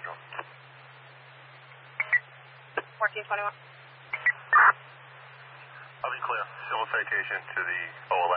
drone. 1421. I'll be clear. Civil citation to the OLS.